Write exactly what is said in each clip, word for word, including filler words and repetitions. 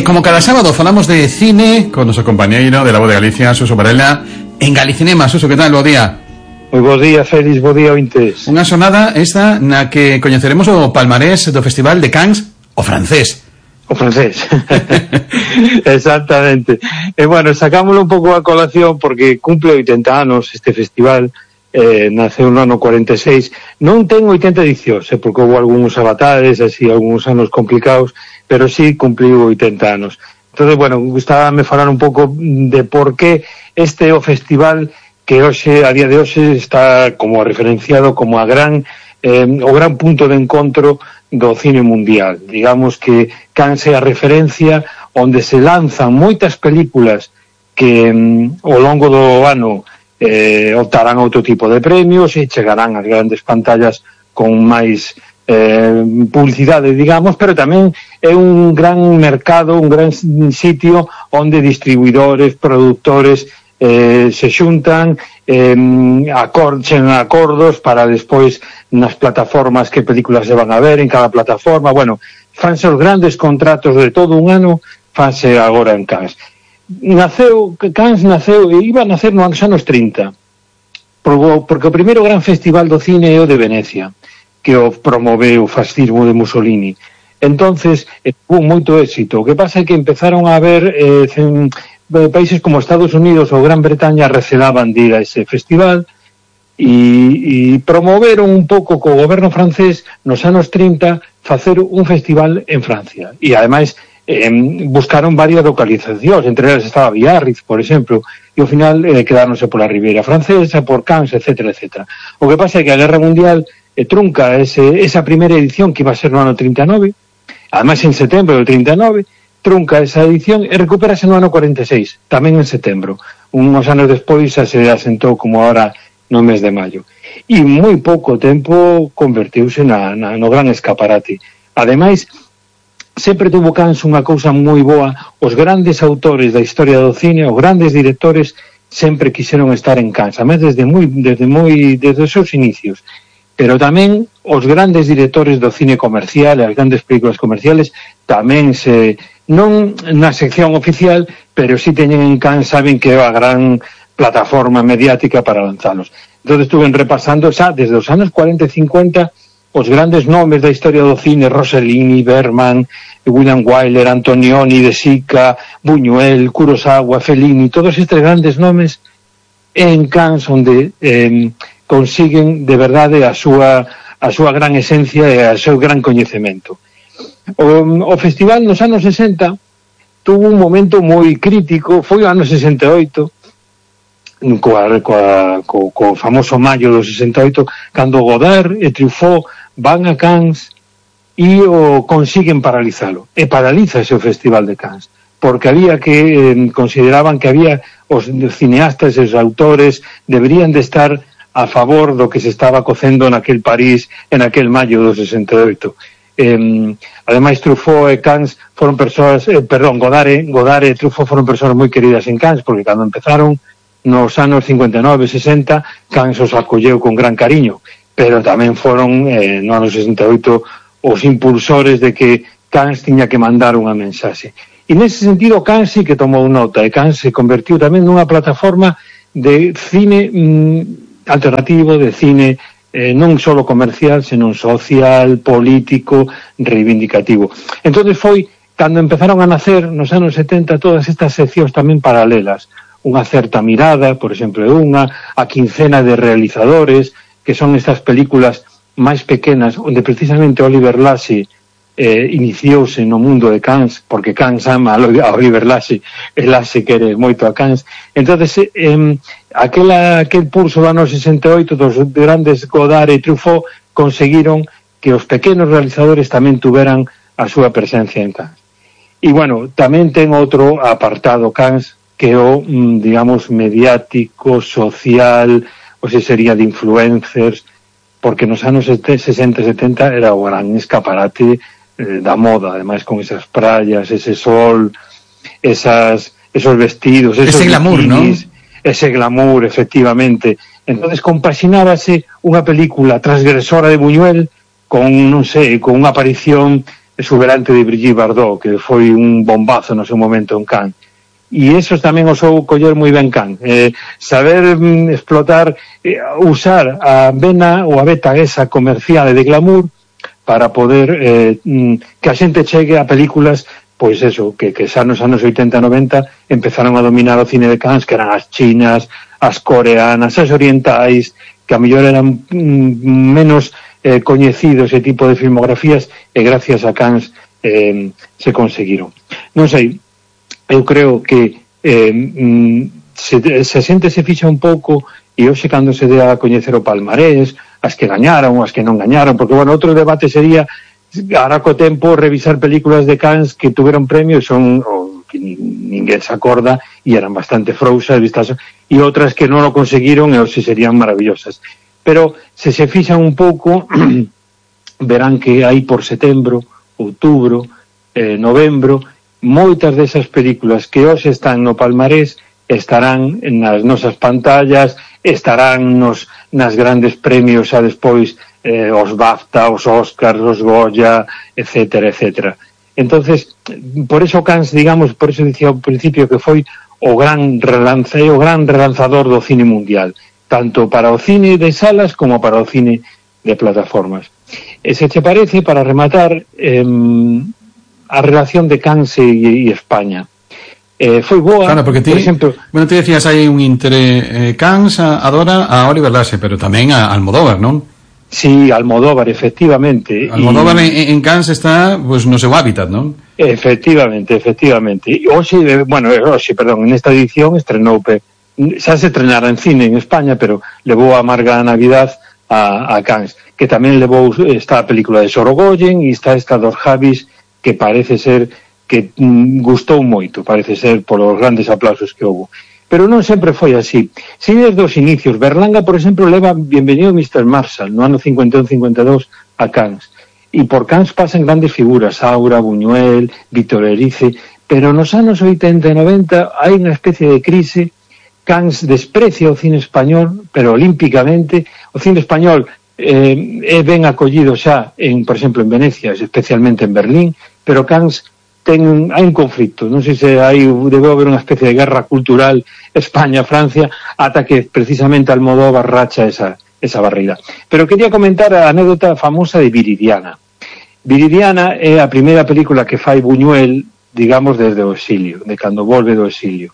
como cada sábado falamos de cine con noso compañeiro de La Voz de Galicia, Suso Varela, en Galicinema. Suso, que tal? Bo día. Moi bo día, Félix, bo día, ointes. Unha xornada esta na que coñeceremos o palmarés do Festival de Cannes, o francés. O francés. Exactamente. E bueno, sacámoslo un pouco a colación porque cumple oitenta anos este festival. Eh, naceu no ano cuarenta e seis. Non ten oitenta edicións, eh, porque houve algúns avatares, así, algúns anos complicados, pero sí cumpliu oitenta anos. Entonces, bueno, gustábame falar un pouco de por que este é o festival que hoxe, a día de hoxe, está como referenciado como a gran, eh, o gran punto de encontro do cine mundial. Digamos que Cannes é a referencia onde se lanzan moitas películas que mm, ao longo do ano eh, optarán outro tipo de premios e chegarán ás grandes pantallas con máis eh, publicidade, digamos, pero tamén é un gran mercado, un gran sitio onde distribuidores, productores eh, se xuntan, eh, acorchen acordos para despois nas plataformas que películas se van a ver en cada plataforma. Bueno, fanse os grandes contratos de todo un ano, fanse agora en Cannes. Naceu, Cannes naceu, iba a nacer nos anos trinta, porque o primeiro gran festival do cine é o de Venecia, que o promoveu o fascismo de Mussolini. Entonces, hubo moito éxito. O que pasa é que empezaron a haber eh, países como Estados Unidos ou Gran Bretaña recelaban de ir a ese festival e, e promoveron un pouco co goberno francés nos anos trinta facer un festival en Francia. E ademais Eh, buscaron varias localizacións, entre elas estaba Biarritz, por exemplo, e ao final eh, quedáronse pola Ribeira Francesa, por Cannes, etcétera, etcétera. O que pasa é que a Guerra Mundial eh, trunca ese, esa primeira edición que iba a ser no ano trinta e nove, ademais en setembro do trinta e nove, trunca esa edición e recupérase no ano cuarenta e seis, tamén en setembro. Uns anos despois xa se asentou como ahora no mes de maio. E moi pouco tempo convertiuse na, na, no gran escaparate. Ademais, sempre tuvo Cannes unha cousa moi boa, os grandes autores da historia do cine, os grandes directores sempre quixeron estar en Cannes, además desde moi desde moi desde os seus inicios. Pero tamén os grandes directores do cine comercial, as grandes películas comerciales tamén se, non na sección oficial, pero si teñen en Cannes, saben que é a gran plataforma mediática para lanzalos. Entón estuven repasando xa desde os anos cuarenta e cincuenta os grandes nomes da historia do cine, Rossellini, Bergman, William Wyler, Antonioni, De Sica, Buñuel, Kurosawa, Fellini, todos estes grandes nomes en Cannes onde eh, consiguen de verdade a súa, a súa gran esencia e o seu gran coñecemento. O, o festival nos anos sesenta tuvo un momento moi crítico, foi o ano sesenta e oito, coa, coa, co, co famoso maio do sesenta e oito, cando Godard e Truffaut van a Cannes e o consiguen paralizalo, e paralizase o Festival de Cannes, porque había que, eh, consideraban que había os cineastas e os autores deberían de estar a favor do que se estaba cocendo naquel París en aquel maio do sesenta e oito. Eh, ademais Truffaut e Cannes foron persoas, eh, perdón, Godard e, Godard e Truffaut foron persoas moi queridas en Cannes, porque cando empezaron nos anos cincuenta e nove, sesenta, Cannes os acolleu con gran cariño, pero tamén foron eh, no ano sesenta e oito os impulsores de que Cannes tiña que mandar unha mensaxe. E nese sentido Cannes sí que tomou nota, e Cannes se convertiu tamén nunha plataforma de cine mm, alternativo, de cine eh, non só comercial, senón social, político, reivindicativo. Entón foi cando empezaron a nacer nos anos setenta todas estas seccións tamén paralelas, unha certa mirada, por exemplo, unha, a quincena de realizadores, que son estas películas máis pequenas, onde precisamente Oliver Lasse eh, iniciouse no mundo de Cannes, porque Cannes ama a Oliver Lasse, e Lasse quere moito a Cannes. Entonces, eh, aquela, aquel pulso do ano sesenta e oito dos grandes Godard e Truffaut conseguiron que os pequenos realizadores tamén tuveran a súa presencia en Cannes. E, bueno, tamén ten outro apartado Cannes, que é o, digamos, mediático, social, ou se sería de influencers, porque nos anos sesenta e setenta era o gran escaparate eh, da moda, ademais con esas praias, ese sol, esas, esos vestidos, esos ese glamour, bikinis, ¿no? Ese glamour, efectivamente. Entonces compaxinábase unha película transgresora de Buñuel con, non sei, con unha aparición exuberante de Brigitte Bardot, que foi un bombazo no seu momento en Cannes. E esos tamén os ou coller moi ben Cannes. Eh, saber mm, explotar, eh, usar a vena ou a beta esa comercial de glamour para poder eh, mm, que a xente chegue a películas, pois eso, que, que xa nos anos oitenta e noventa empezaron a dominar o cine de Cannes, que eran as chinas, as coreanas, as orientais, que a mellor eran mm, menos eh, coñecidos ese tipo de filmografías, e gracias a Cannes eh, se conseguiron. Non sei, eu creo que eh, se, se a xente se fixa un pouco, e hoxe cando se dé a coñecer o palmarés, as que gañaron, as que non gañaron, porque, bueno, outro debate sería, ahora co tempo, revisar películas de Cannes que tuveron premio e son, o, que ninguén se acorda, e eran bastante frousas, vistas, e outras que non o conseguiron e hoxe serían maravillosas. Pero, se se fixan un pouco, verán que hai por setembro, outubro, eh, novembro, moitas desas películas que hoxe están no palmarés estarán nas nosas pantallas, estarán nos, nas grandes premios xa despois, eh, os BAFTA, os Oscars, os Goya, etcétera, etcétera. Entonces, por eso Cannes, digamos, por eso dicía ao principio que foi o gran relanza, o gran relanzador do cine mundial, tanto para o cine de salas como para o cine de plataformas. E se te parece, para rematar, eh, a relación de Cannes e, e España. Eh, foi boa, claro, porque ti, por exemplo... Bueno, ti decías aí un interé, eh, Cannes adora a Oliver Lasse, pero tamén a Almodóvar, non? Sí, Almodóvar, efectivamente. Almodóvar y... en, en Cannes está, pues, no seu hábitat, non? Efectivamente, efectivamente. E hoxe, bueno, hoxe, perdón, en esta edición estrenou, xa se estrenara en cine en España, pero levou a amarga Navidad a, a Cannes, que tamén levou esta película de Sorogoyen e está esta dos Javis, que parece ser que mm, gustou moito, parece ser polos grandes aplausos que houve. Pero non sempre foi así. Si desde os inicios, Berlanga, por exemplo, leva Bienvenido mister Marshall, no ano cincuenta e un cincuenta e dous a Cannes. E por Cannes pasan grandes figuras, Aura, Buñuel, Víctor Erice, pero nos anos oitenta e noventa hai unha especie de crise. Cannes desprecia o cine español, pero olímpicamente. O cine español eh, é ben acollido xa, en, por exemplo, en Venecia, especialmente en Berlín, pero Cannes ten, hai un conflicto, non sei se hai, debe haber unha especie de guerra cultural España-Francia, ata que precisamente Almodóvar racha esa, esa barreira. Pero quería comentar a anécdota famosa de Viridiana. Viridiana é a primeira película que fai Buñuel, digamos, desde o exilio, de cando volve do exilio.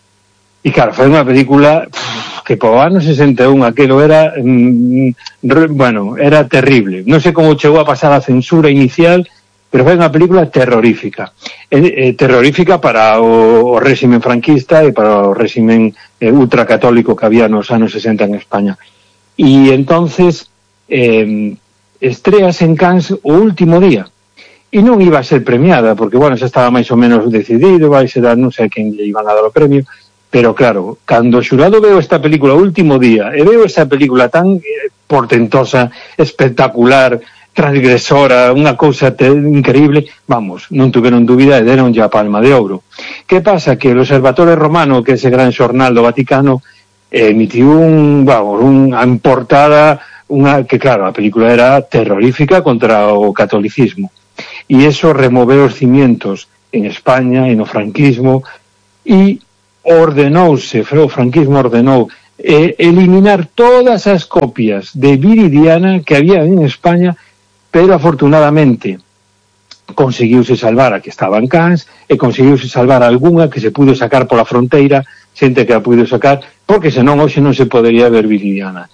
E claro, foi unha película pff, que po ano sesenta e un aquelo era mm, re, bueno, era terrible. Non sei como chegou a pasar a censura inicial, pero foi unha película terrorífica. Eh, eh, terrorífica para o, o réximen franquista e para o réximen eh, ultracatólico que había nos anos sesenta en España. E entonces eh, estreas en Cannes o último día. E non iba a ser premiada, porque, bueno, xa estaba máis ou menos decidido, vai ser, non sei a quen lle iban a dar o premio, pero claro, cando o xurado veo esta película o último día, e veo esa película tan eh, portentosa, espectacular, transgresora, unha cousa increíble, vamos, non tuveron dúbida e deron ya a Palma de Ouro. Que pasa? Que o Observatorio Romano, que é ese gran xornal do Vaticano, eh, emitiu un, vamos, unha portada, unha, que claro, a película era terrorífica contra o catolicismo. E eso removeu os cimientos en España e no franquismo, e ordenouse, o franquismo ordenou eh, eliminar todas as copias de Viridiana que había en España, pero afortunadamente conseguiuse salvar a que estaba en Cannes e conseguiuse salvar algunha que se pudo sacar pola fronteira, xente que a pudo sacar, porque senón hoxe non se podería ver Viridiana.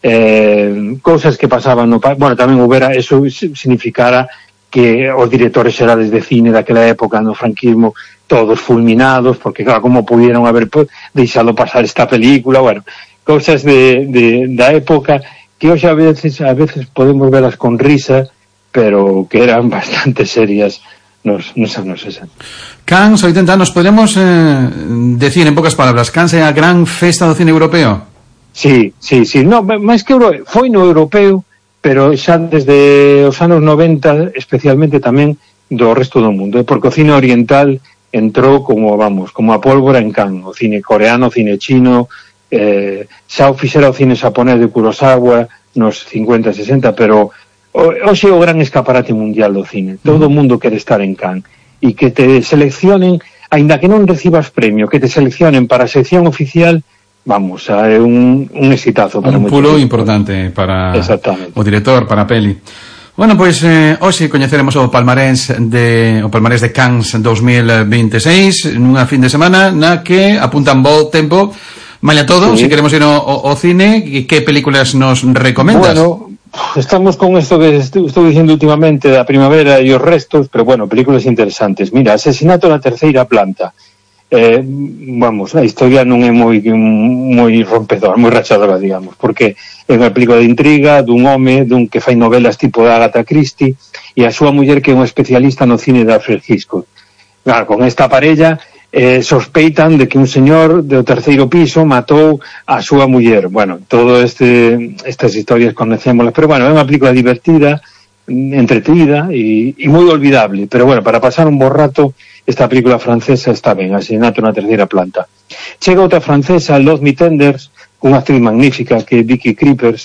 Eh, cousas que pasaban no... Bueno, tamén houbera, eso significara que os directores xerales de cine daquela época no franquismo todos fulminados, porque claro, como pudieron haber deixado pasar esta película, bueno, cousas de, de, da época que hoxe a veces a veces podemos velas con risa, pero que eran bastante serias nos, nos anos sesenta. Cannes, oitenta anos, podemos eh, decir en pocas palabras, Cannes é a gran festa do cine europeo? Sí, sí, sí, no, máis que euro, foi no europeo, pero xa desde os anos noventa, especialmente tamén do resto do mundo, porque o cine oriental entrou como, vamos, como a pólvora en Cannes, o cine coreano, o cine chino, eh, xa o fixera o cine xaponés de Kurosawa nos cincuenta, sesenta, pero hoxe é o gran escaparate mundial do cine, todo o mundo quere estar en Cannes, e que te seleccionen, aínda que non recibas premio, que te seleccionen para a sección oficial, vamos, é un, un exitazo para un pulo importante para o director, para a peli. Bueno, pois eh, hoxe coñeceremos o palmarés de o palmarés de Cannes dos mil veintiséis nunha fin de semana na que apuntan bo tempo, malla todo, sí. Se queremos ir ao, ao cine, que películas nos recomendas? Bueno, estamos con esto que estou dicindo últimamente da primavera e os restos, pero bueno, películas interesantes. Mira, Asesinato na terceira planta. Eh, vamos, a historia non é moi moi rompedora, moi rachadora, digamos, porque é unha película de intriga dun home, dun que fai novelas tipo de Agatha Christie, e a súa muller que é un especialista no cine de Alfred Hitchcock. Claro, con esta parella eh, sospeitan de que un señor do terceiro piso matou a súa muller. Bueno, todo este estas historias conocémoslas, pero bueno, é unha película divertida, entretida e, e moi olvidable, pero bueno, para pasar un bo rato, esta película francesa está ben, Asesinato na terceira planta. Chega outra francesa, Love Me Tenders, unha actriz magnífica que é Vicky Krieps,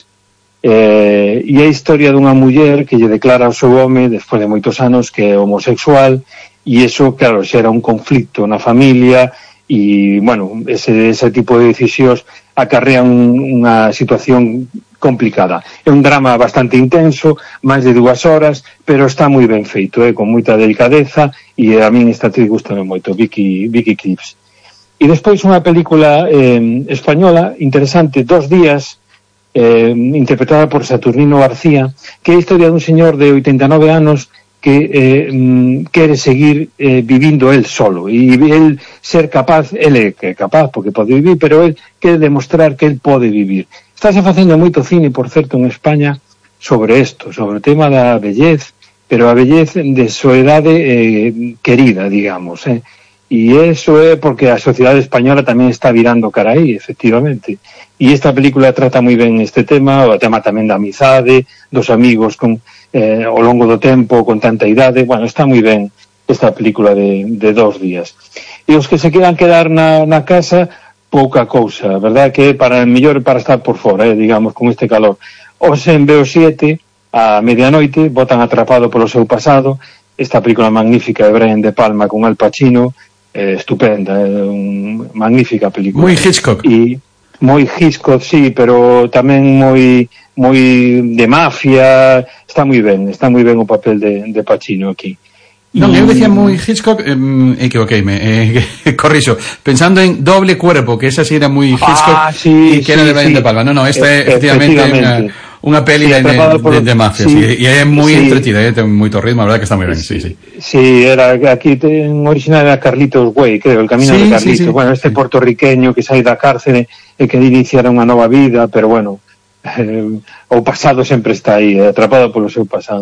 eh, e é a historia dunha muller que lle declara ao seu home, despois de moitos anos, que é homosexual, e iso, claro, xera un conflicto na familia, e, bueno, ese, ese tipo de decisións acarrean unha situación complicada. É un drama bastante intenso, máis de dúas horas, pero está moi ben feito, eh, con moita delicadeza, e a min esta actriz gustame moito, Vicky, Vicky Krieps. E despois unha película eh, española interesante, Dos días, eh, interpretada por Saturnino García, que é a historia dun señor de oitenta e nove anos que eh, quere seguir eh, vivindo el solo, e el ser capaz, el é que é capaz porque pode vivir, pero el quere demostrar que el pode vivir. Estáse facendo moito cine, por certo, en España sobre isto, sobre o tema da vellez, pero a vellez de soedade eh, querida, digamos, eh. E iso é porque a sociedade española tamén está virando cara aí, efectivamente. E esta película trata moi ben este tema, o tema tamén da amizade, dos amigos con eh, ao longo do tempo, con tanta idade. Bueno, está moi ben esta película de, de Dos días. E os que se quedan quedar na, na casa, pouca cousa, verdad que para mellor para estar por fora, eh, digamos, con este calor. Os en B O siete, a medianoite, botan Atrapado polo seu pasado, esta película magnífica de Brian De Palma con Al Pacino, eh, estupenda, eh, un, magnífica película. Moi Hitchcock. E moi Hitchcock, sí, pero tamén moi moi de mafia, está moi ben, está moi ben o papel de, de Pacino aquí. Non, eu decía moi Hitchcock, eh, equivoqueime, eh, corrixo, pensando en Doble Cuerpo, que esa sí era moi Hitchcock, ah, sí, e que era sí, de Brian sí. De Palma. No, no, esta é efectivamente unha unha peli sí, de, por... de, de mafia, sí, sí, e é moi sí. entretida, eh, ten moito ritmo, a verdad que está moi ben, sí, sí. Sí, era aquí ten original era Carlitos Way, creo, El camino sí, de Carlitos. Sí, sí. Bueno, este puertorriqueño que sai da cárcere e que iniciara unha nova vida, pero bueno, eh, o pasado sempre está aí, atrapado polo seu pasado.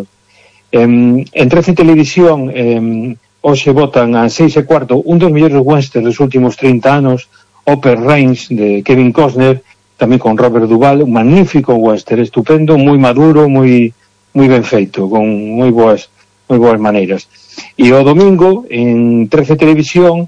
En, en trece Televisión eh, hoxe votan a seis e cuarto un dos mellores westerns dos últimos trinta anos, Upper Range de Kevin Costner, tamén con Robert Duvall, un magnífico western, estupendo, moi maduro, moi moi ben feito, con moi boas moi boas maneiras. E o domingo en trece Televisión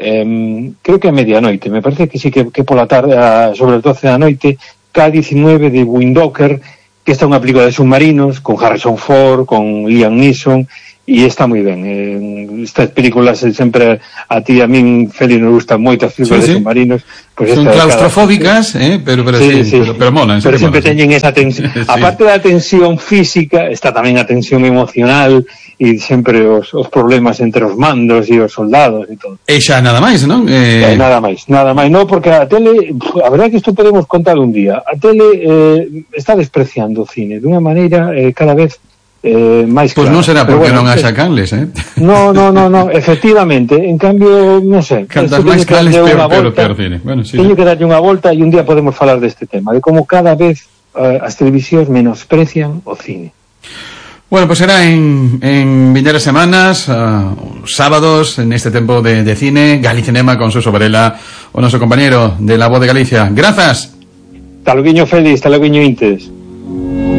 eh, creo que a medianoite, me parece que sí que, que pola tarde a, sobre as doce da noite, K diecinueve de Windhoek, que esta é unha película de submarinos con Harrison Ford, con Liam Neeson, e está moi ben. Eh, estas películas sempre a ti a min, Feli, nos gustan moito as películas sí, sí. de submarinos. Pues son claustrofóbicas, cada... eh, pero, pero sí, sí, sí. Pero, pero molan. Pero sempre molan, teñen sí. esa tensión. Sí. Aparte da tensión física, está tamén a tensión emocional e sempre os, os problemas entre os mandos e os soldados e todo. E xa nada máis, non? Eh... Eh, nada máis, nada máis. No, porque a tele, a verdade que isto podemos contar un día. A tele eh, está despreciando o cine dunha maneira eh, cada vez Eh, máis pois claro. Non será porque bueno, non haxa canles, eh? No, no, no, no, efectivamente, en cambio, non sei. Cantas máis canles, peor, peor, peor cine. Bueno, sí, teño que darlle unha volta e un día podemos falar deste tema, de como cada vez uh, as televisións menosprecian o cine. Bueno, pues será en, en vinderas semanas, uh, sábados, en este tempo de, de cine, Galicinema con Suso Varela, o noso compañero de La Voz de Galicia. Grazas. Hasta loguiño, Félix, hasta loguiño, Intes.